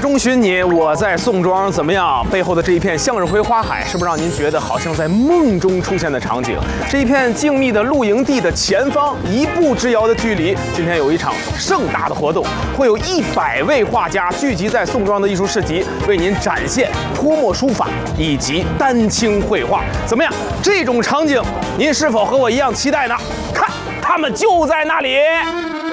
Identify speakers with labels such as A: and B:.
A: 中寻你，我在宋庄，怎么样？背后的这一片向日葵花海，是不是让您觉得好像在梦中出现的场景？这一片静谧的露营地的前方，1步之遥的距离，今天有一场盛大的活动，会有100位画家聚集在宋庄的艺术市集，为您展现泼墨书法以及丹青绘画。怎么样？这种场景，您是否和我一样期待呢？看，他们就在那里。